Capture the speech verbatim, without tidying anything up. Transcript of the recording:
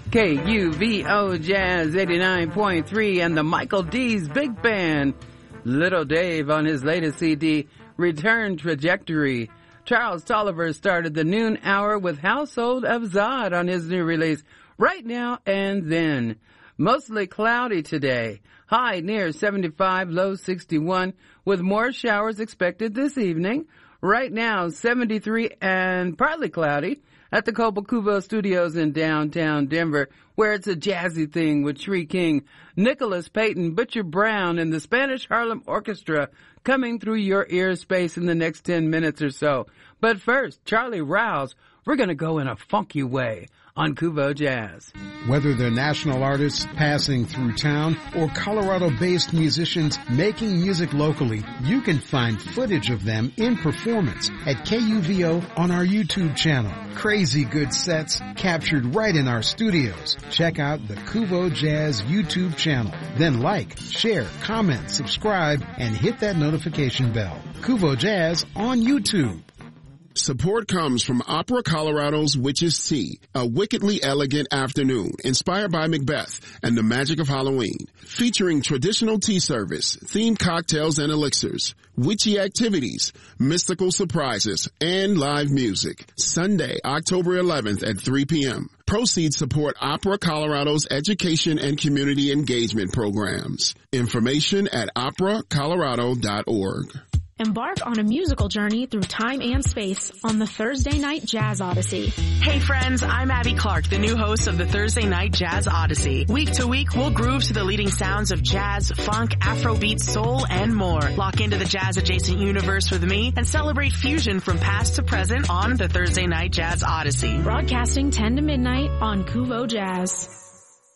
K U V O Jazz eighty-nine point three and the Michael D's Big Band. Little Dave on his latest C D, Return Trajectory. Charles Tolliver started the noon hour with Household of Zod on his new release, Right Now and Then. Mostly cloudy today. High near seventy-five, low sixty-one, with more showers expected this evening. Right now, seventy-three and partly cloudy at the Cobalt Cuvo Studios in downtown Denver, where it's a jazzy thing with Shree King, Nicholas Payton, Butcher Brown, and the Spanish Harlem Orchestra coming through your ear space in the next ten minutes or so. But first, Charlie Rouse, we're going to go in a funky way on Cuvo Jazz. Whether they're national artists passing through town or Colorado-based musicians making music locally, you can find footage of them in performance at K U V O on our YouTube channel. Crazy good sets captured right in our studios. Check out the Cuvo Jazz YouTube channel. Then like, share, comment, subscribe, and hit that notification bell. Cuvo Jazz on YouTube. Support comes from Opera Colorado's Witch's Tea, a wickedly elegant afternoon inspired by Macbeth and the magic of Halloween, featuring traditional tea service, themed cocktails and elixirs, witchy activities, mystical surprises, and live music. Sunday, October eleventh at three p.m. Proceeds support Opera Colorado's education and community engagement programs. Information at opera colorado dot org. Embark on a musical journey through time and space on the Thursday Night Jazz Odyssey. Hey friends, I'm Abby Clark, the new host of the Thursday Night Jazz Odyssey. Week to week, we'll groove to the leading sounds of jazz, funk, Afrobeat, soul, and more. Lock into the jazz-adjacent universe with me and celebrate fusion from past to present on the Thursday Night Jazz Odyssey. Broadcasting ten to midnight on Cuvo Jazz.